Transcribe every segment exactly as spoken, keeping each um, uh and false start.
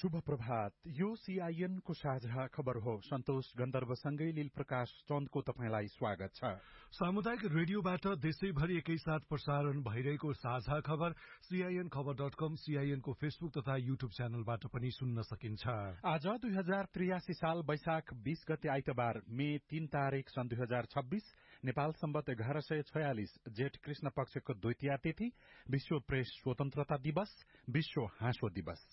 शुभ प्रभात। यो सीआईएन को साझा खबर हो। सन्तोष गन्धर्वसँगै लील प्रकाश चन्दको तपाईंलाई स्वागत छ। सामुदायिक रेडियोबाट देशैभरि एकैसाथ प्रसारण भइरहेको साझा खबर सीआईएन खबर डट कम, सीआईएन को फेसबुक तथा यूट्यूब च्यानलबाट पनि सुन्न सकिन्छ। आज दुई हजार त्रियासी साल वैशाख बीस गते आइतबार मे तीन तारीक सन् दुई हजार छब्बीस नेपाल सम्बत एघार सय छयालिस जेठ कृष्ण पक्षको द्वितीया तिथि, विश्व प्रेस स्वतन्त्रता दिवस, विश्व हाँसो दिवस।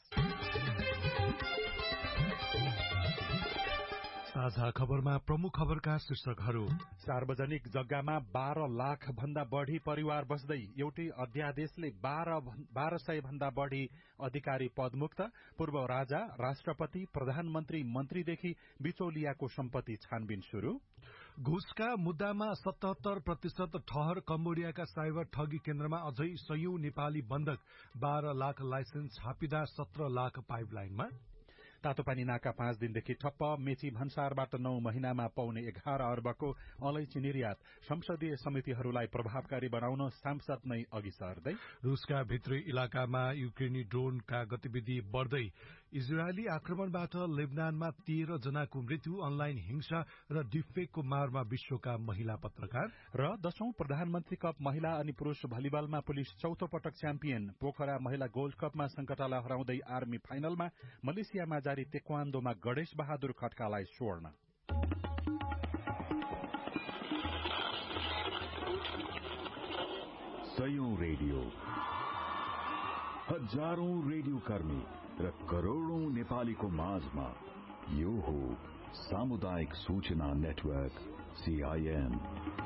साझा खबरमा प्रमुख खबरका शीर्षकहरू। सार्वजनिक जग्गामा बाह्र लाख भन्दा बढ़ी परिवार बस्दै एउटै अध्यादेशले बाह्र सय भन्दा बढ़ी अधिकारी पदमुक्त, पूर्व राजा, राष्ट्रपति, प्रधानमन्त्री, मन्त्रीदेखि बिचौलियाको सम्पत्ति छानबिन शुरू। घुसका मुद्दामा सतहत्तर प्रतिशत ठहर, कम्बोडियाका साइबर ठगी केन्द्रमा अझै सयौं नेपाली बन्धक, बाह्र लाख लाइसेन्स छापिँदा सत्र लाख पाइपलाइनमा। तातोपानी नाका पाँच दिनदेखि ठप्प, मेची भन्सारबाट नौ महिनामा पाउने एघार अर्बको अलैची निर्यात, संसदीय समितिहरूलाई प्रभावकारी बनाउन सांसद नै अघि सर्दै। रूसका भित्री इलाकामा युक्रेनी ड्रोनका गतिविधि बढ़दै, इजरायली आक्रमणबाट लेबनानमा तेह्र जनाको मृत्यु, अनलाइन हिंसा र डिफेकको मारमा विश्वका महिला पत्रकार। र दशौं प्रधानमन्त्री कप महिला अनि पुरूष भलिबलमा पुलिस चौथो पटक च्याम्पियन। पोखरा महिला गोल्ड कपमा संकटालाई हराउँदै आर्मी फाइनलमा, मलेसियामा जारी तेक्वान्दोमा गणेश बहादुर खड्कालाई स्वर्ण। सयौं रेडियो, हजारौं रेडियो कर्मी र करोड़ौं नेपालीको माझमा यो हो सामुदायिक सूचना नेटवर्क सीआईएन।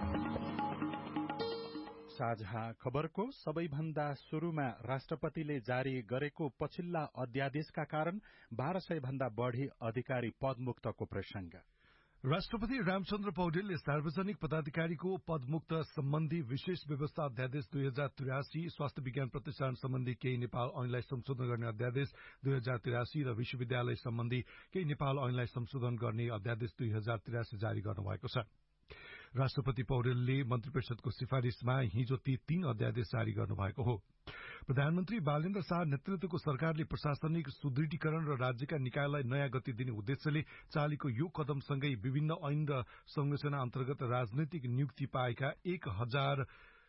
साझा खबरको सबैभन्दा शुरूमा राष्ट्रपतिले जारी गरेको पछिल्ला अध्यादेशका कारण बाह्र सय भन्दा बढ़ी अधिकारी पदमुक्तको प्रसंग। राष्ट्रपति रामचन्द्र पौडेलले सार्वजनिक पदाधिकारीको पदमुक्त सम्बन्धी विशेष व्यवस्था अध्यादेश दुई हजार त्रियासी, स्वास्थ्य विज्ञान प्रतिष्ठान सम्बन्धी केही नेपाल ऐनलाई संशोधन गर्ने अध्यादेश दुई हजार त्रियासी र विश्वविद्यालय सम्बन्धी केही नेपाल ऐनलाई संशोधन गर्ने अध्यादेश दुई हजार त्रियासी जारी गर्नुभएको छ। राष्ट्रपति पौडेलले मन्त्री परिषदको सिफारिशमा हिजो ती तीन अध्यादेश जारी गर्नुभएको हो। प्रधानमन्त्री बालेन्द्र शाह नेतृत्वको सरकारले प्रशासनिक सुदृढीकरण र राज्यका निकायलाई नयाँ गति दिने उद्देश्यले चालेको यो कदमसँगै विभिन्न ऐन र संरचना अन्तर्गत राजनैतिक नियुक्ति पाएका एक हजार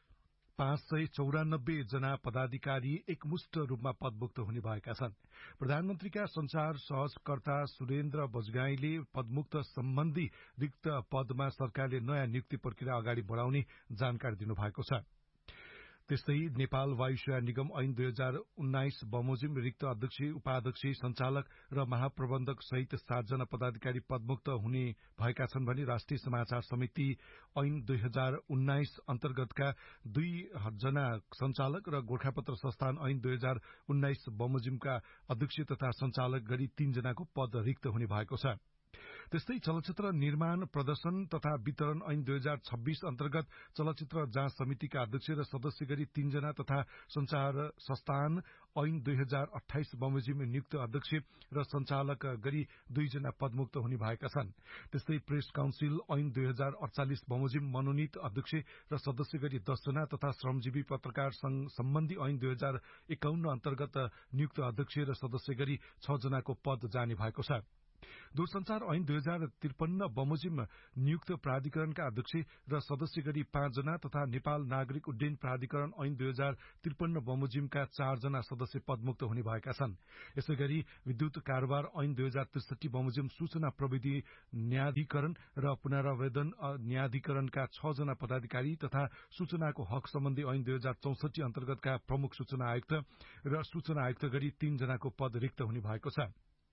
पाँच सय चौरानब्बे जना पदाधिकारी एकमुष्ट रूपमा पदमुक्त हुने भएका छन्। प्रधानमन्त्रीका संचार सहजकर्ता सुरेन्द्र बजगाईले पदमुक्त सम्बन्धी रिक्त पदमा सरकारले नयाँ नियुक्ति प्रक्रिया अगाडि बढ़ाउने जानकारी दिनुभएको छ। त्यस्तै नेपाल वायुसेवा निगम ऐन दुई हजार उन्नाइस बमोजिम रिक्त अध्यक्ष, उपाध्यक्ष, संचालक र महाप्रबन्धक सहित सातजना पदाधिकारी पदमुक्त हुने भएका छन् भने राष्ट्रिय समाचार समिति ऐन दुई हजार उन्नाइस अन्तर्गतका दुई जना संचालक र गोर्खापत्र संस्थान ऐन दुई हजार उन्नाइस बमोजिमका अध्यक्ष तथा संचालक गरी तीन जनाको पद रिक्त हुने भएको छ। त्यस्तै चलचित्र निर्माण, प्रदर्शन तथा वितरण ऐन दुई हजार छब्बीस अन्तर्गत चलचित्र जाँच समितिका अध्यक्ष र सदस्य गरी तीनजना तथा संचार संस्थान ऐन दुई हजार अठाइस बमोजिम नियुक्त अध्यक्ष र संचालक गरी दुईजना पदमुक्त हुने भएका छन्। त्यस्तै प्रेस काउन्सिल ऐन दुई हजार अड़चालिस बमोजिम मनोनित अध्यक्ष र सदस्य गरी दसजना तथा श्रमजीवी पत्रकार संघ सम्बन्धी ऐन दुई हजार एकाउन्न अन्तर्गत नियुक्त अध्यक्ष र सदस्य गरी छ जनाको पद जाने भएको छ। दूरसंचार ऐन दुई हजार त्रिपन्न बमोजिम नियुक्त प्राधिकरणका अध्यक्ष र सदस्य गरी पाँचजना तथा नेपाल नागरिक उड्डयन प्राधिकरण ऐन दुई हजार त्रिपन्न बमोजिमका चारजना सदस्य पदमुक्त हुने भएका छन्। यसै गरी विद्युत कारोबार ऐन दुई हजार त्रिसठी बमोजिम सूचना प्रविधि न्यायाधिकरण र पुनरावेदन न्यायाधिकरणका छ जना पदाधिकारी तथा सूचनाको हक सम्बन्धी ऐन दुई हजार चौसठी अन्तर्गतका प्रमुख सूचना आयुक्त र सूचना आयुक्त गरी तीन जनाको पद रिक्त हुने भएको छ।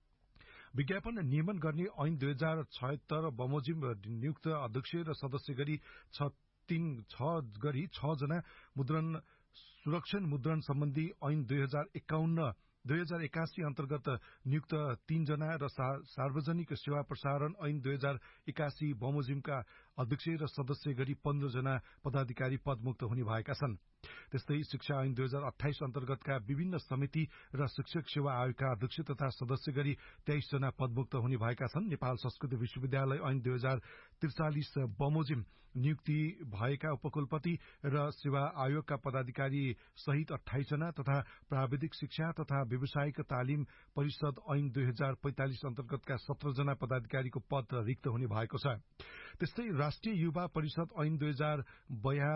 विज्ञापन नियमन गर्ने ऐन दुई हजार छयत्तर बमोजिम नियुक्त अध्यक्ष र सदस्य गरी छ तीन छ गरी छ जना मुद्रण सुरक्षण मुद्रण सम्बन्धी ऐन दुई हजार एकाउन्न दुई हजार एकासी अन्तर्गत नियुक्त तीन जना र सार्वजनिक सेवा प्रसारण ऐन दुई हजार एकासी बमोजिमका अध्यक्ष र सदस्य गरी पन्ध्र जना पदाधिकारी पदमुक्त हुने भएका छन्। त्यस्तै शिक्षा ऐन दुई हजार अठाइस अन्तर्गतका विभिन्न समिति र शिक्षक सेवा आयोगका अध्यक्ष तथा सदस्य गरी तेइस जना पदमुक्त हुने भएका छन्। नेपाल संस्कृत विश्वविद्यालय ऐन दुई हजार त्रिचालिस बमोजिम नियुक्ति भएका उपकुलपति र सेवा आयोगका पदाधिकारी सहित अठाइस जना तथा प्राविधिक शिक्षा तथा व्यावसायिक तालिम परिषद ऐन दुई हजार पैंतालिस अन्तर्गतका सत्र जना पदाधिकारीको पद रिक्त हुने भएको छ। त्यस्तै राष्ट्रिय युवा परिषद ऐन दुई हजार बया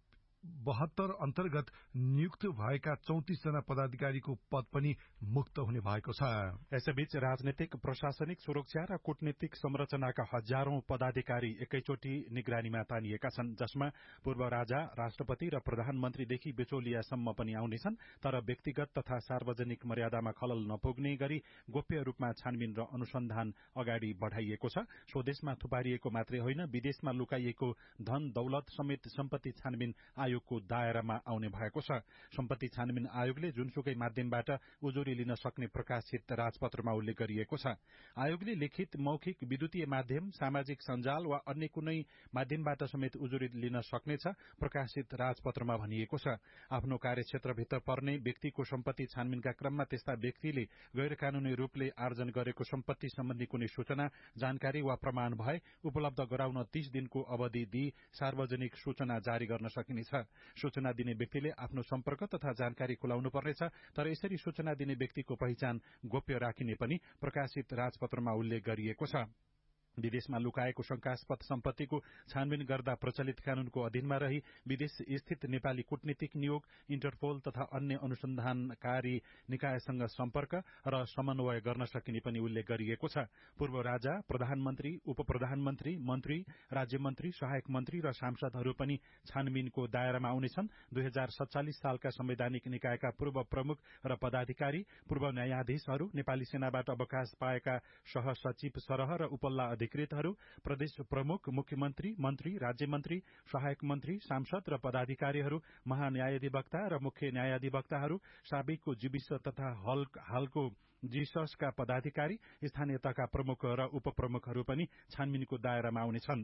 बहत्तर अन्तर्गत नियुक्त भएका चौतिस जना पदाधिकारीको पद पनि मुक्त हुने भएको छ। यसैबीच राजनीतिक प्रशासनिक सुरक्षा र कूटनीतिक संरचनाका हजारौं पदाधिकारी एकैचोटि निगरानीमा तानिएका छन्, जसमा पूर्व राजा, राष्ट्रपति र प्रधानमन्त्रीदेखि बिचौलियासम्म पनि आउनेछन्। तर व्यक्तिगत तथा सार्वजनिक मर्यादामा खलल नपुग्ने गरी गोप्य रूपमा छानबिन र अनुसन्धान अगाडि बढ़ाइएको छ। स्वदेशमा थुपारिएको मात्रै होइन, विदेशमा लुकाइएको धन दौलत समेत सम्पत्ति छानबिन आयोगको दायरामा आउने भएको छ। सम्पत्ति छानबिन आयोगले जुनसुकै माध्यमबाट उजुरी लिन सक्ने प्रकाशित राजपत्रमा उल्लेख गरिएको छ। आयोगले लिखित, मौखिक, विद्युतीय माध्यम, सामाजिक सञ्जाल वा अन्य कुनै माध्यमबाट समेत उजुरी लिन सक्नेछ, प्रकाशित राजपत्रमा भनिएको छ। आफ्नो कार्यक्षेत्रभित्र पर्ने व्यक्तिको सम्पत्ति छानबिनका क्रममा त्यस्ता व्यक्तिले गैर कानूनी रूपले आर्जन गरेको सम्पत्ति सम्बन्धी कुनै सूचना, जानकारी वा प्रमाण भए उपलब्ध गराउन तीस दिनको अवधि दिई सार्वजनिक सूचना जारी गर्न सकिनेछ। सूचना दिने व्यक्तिले आफ्नो सम्पर्क तथा जानकारी खुलाउनु पर्नेछ, तर यसरी सूचना दिने व्यक्तिको पहिचान गोप्य राखिने पनि प्रकाशित राजपत्रमा उल्लेख गरिएको छ। विदेशमा लुकाएको शंकास्पद सम्पत्तिको छानबिन गर्दा प्रचलित कानूनको अधीनमा रही विदेश स्थित नेपाली कूटनीतिक नियोग, इन्टरपोल तथा अन्य अनुसन्धानकारी निकायसँग सम्पर्क र समन्वय गर्न सकिने पनि उल्लेख गरिएको छ। पूर्व राजा, प्रधानमन्त्री, उप प्रधानमन्त्री, मन्त्री, राज्यमन्त्री, सहायक मन्त्री र सांसदहरू पनि छानबिनको दायरामा आउनेछन्। दुई हजार सत्तालिस सालका संवैधानिक निकायका पूर्व प्रमुख र पदाधिकारी, पूर्व न्यायाधीशहरू, नेपाली सेनाबाट अवकाश पाएका सहसचिव सरह र उपल्ला अधिकृतहरू, प्रदेश प्रमुख, मुख्यमन्त्री, मन्त्री, राज्यमन्त्री, सहायक मन्त्री, सांसद र पदाधिकारीहरू, महान्यायाधिवक्ता र मुख्य न्यायाधिवक्ताहरू, साबिकको जीविस तथा हालको जीससका पदाधिकारी, स्थानीय तहका प्रमुख र उपप्रमुखहरू पनि छानबिनको दायरामा आउनेछन्।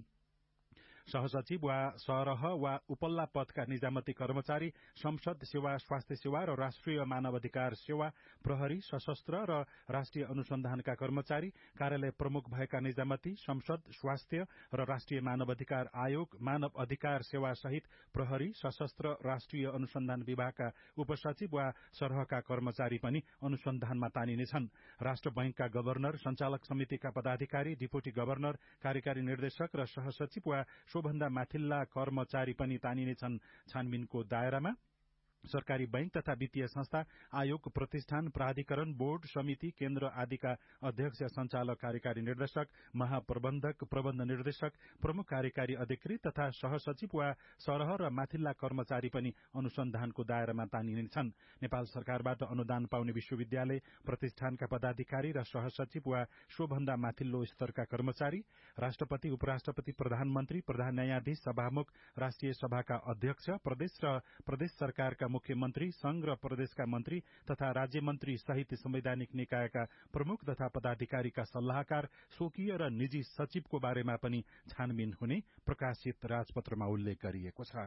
सहसचिव वा सरह वा उपल्ला पदका निजामती कर्मचारी, संसद सेवा, स्वास्थ्य सेवा र राष्ट्रिय मानवाधिकार सेवा, प्रहरी, सशस्त्र र राष्ट्रिय अनुसन्धानका कर्मचारी, कार्यालय प्रमुख भएका निजामती, संसद, स्वास्थ्य र राष्ट्रिय मानवाधिकार आयोग, मानव अधिकार सेवा सहित प्रहरी, सशस्त्र, राष्ट्रिय अनुसन्धान विभागका उपसचिव वा सरहका कर्मचारी पनि अनुसन्धानमा तानिनेछन्। राष्ट्र बैंकका गवर्नर, संचालक समितिका पदाधिकारी, डिप्युटी गवर्नर, कार्यकारी निर्देशक र सहसचिव वा सोभन्दा माथिल्ला कर्मचारी पनि तानिनेछन् छानबिनको दायरामा। सरकारी बैंक तथा वित्तीय संस्था, आयोग, प्रतिष्ठान, प्राधिकरण, बोर्ड, समिति, केन्द्र आदिका अध्यक्ष, संचालक, कार्यकारी निर्देशक, महाप्रबन्धक, प्रबन्ध निर्देशक, प्रमुख कार्यकारी अधिकृत तथा सहसचिव वा सरह र माथिल्ला कर्मचारी पनि अनुसन्धानको दायरामा तानिनेछन्। नेपाल सरकारबाट अनुदान पाउने विश्वविद्यालय, प्रतिष्ठानका पदाधिकारी र सहसचिव वा सोभन्दा माथिल्लो स्तरका कर्मचारी, राष्ट्रपति, उपराष्ट्रपति, प्रधानमन्त्री, प्रधान न्यायाधीश, सभामुख, राष्ट्रिय सभाका अध्यक्ष, प्रदेश र प्रदेश सरकारका मुख्यमन्त्री, संघ र प्रदेशका मन्त्री तथा राज्यमन्त्री सहित संवैधानिक निकायका प्रमुख तथा पदाधिकारीका सल्लाहकार, स्वकीय र निजी सचिवको बारेमा पनि छानबिन हुने प्रकाशित राजपत्रमा उल्लेख गरिएको छ।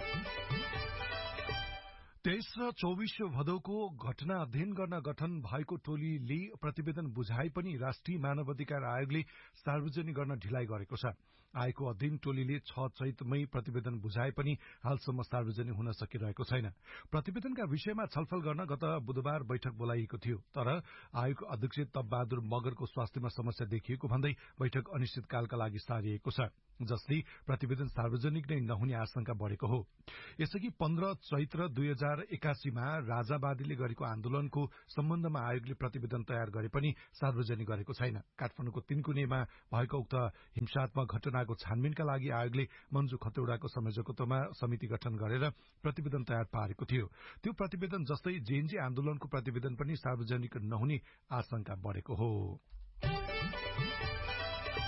तेइस र चौबिस भदौको घटना अध्ययन गर्न गठन भएको टोलीले प्रतिवेदन बुझाए पनि राष्ट्रिय मानवाधिकार आयोगले सार्वजनिक गर्न ढिलाइ गरेको छ। आयोगको अध्ययन टोलीले छ चैतमै प्रतिवेदन बुझाए पनि हालसम्म सार्वजनिक हुन सकिरहेको छैन। प्रतिवेदनका विषयमा छलफल गर्न गत बुधबार बैठक बोलाइएको थियो, तर आयोगको अध्यक्ष तपबहादुर मगरको स्वास्थ्यमा समस्या देखिएको भन्दै बैठक अनिश्चितकालका लागि सारिएको छ, जसले प्रतिवेदन सार्वजनिक नै नहुने आशंका बढ़ेको हो। यसअघि पन्ध्र चैत्र दुई हजार एकासीमा राजावादीले गरेको आन्दोलनको सम्बन्धमा आयोगले प्रतिवेदन तयार गरे पनि सार्वजनिक गरेको छैन। काठमाडौँको तीनकुनेमा भएको उक्त हिंसात्मक घटनाको छानबिनका लागि आयोगले मन्जु खतौडाको संयोजकत्वमा समिति गठन गरेर प्रतिवेदन तयार पारेको थियो। त्यो प्रतिवेदन जस्तै जेएनजी आन्दोलनको प्रतिवेदन पनि सार्वजनिक नहुने आशंका बढ़ेको हो।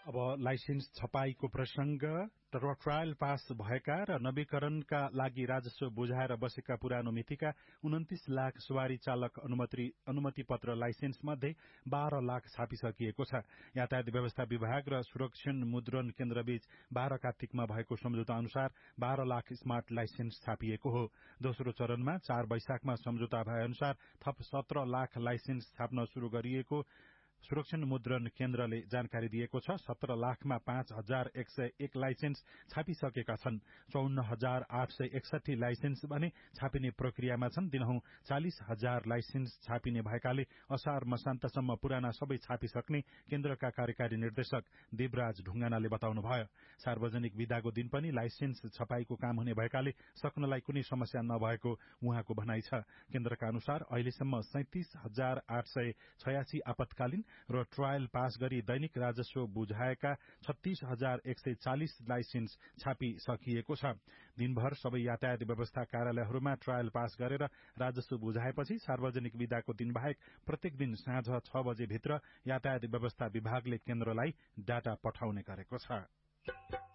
अब लाइसेन्स छपाईको प्रसंग र ट्रायल पास भएका र नवीकरणका लागि राजस्व बुझाएर बसेका पुरानो मितिका उन्तिस लाख सवारी चालक अनुमति अनुमति पत्र लाइसेन्स मध्ये बाह्र लाख छापिसकिएको छ। यातायात व्यवस्था विभाग र सुरक्षण मुद्रण केन्द्रबीच बाह्र कार्तिकमा भएको सम्झौता अनुसार बाह्र लाख स्मार्ट लाइसेन्स छापिएको हो। दोस्रो चरणमा चार वैशाखमा सम्झौता भए अनुसार थप सत्र लाख लाइसेन्स छाप्न शुरू गरिएको सुरक्षण मुद्रण केन्द्रले जानकारी दिएको छ। सत्र लाखमा पाँच हजार एक सय एक लाइसेन्स छापिसकेका छन्। चौन्न हजार आठ सय एकसठी लाइसेन्स भने छापिने प्रक्रियामा छन्। दिनहुँ चालिस हजार लाइसेन्स छापिने भएकाले असार मसान्तसम्म पुराना सबै छापिसक्ने केन्द्रका कार्यकारी निर्देशक देवराज ढुंगानाले बताउनुभयो। सार्वजनिक विदाको दिन पनि लाइसेन्स छपाईको काम हुने भएकाले सक्नलाई कुनै समस्या नभएको उहाँको भनाइ छ। केन्द्रका अनुसार अहिलेसम्म सैंतिस हजार आठ सय छयासी आपतकालीन र ट्रायल पास गरी दैनिक राजस्व बुझाएका छत्तीस हजार एक सय चालिस लाइसेन्स छापिसकिएको छ। दिनभर सबै यातायात व्यवस्था कार्यालयहरूमा ट्रायल पास गरेर राजस्व बुझाएपछि सार्वजनिक विदाको दिन बाहेक प्रत्येक दिन साँझ छ बजे भित्र यातायात व्यवस्था विभागले केन्द्रलाई डाटा पठाउने गरेको छ।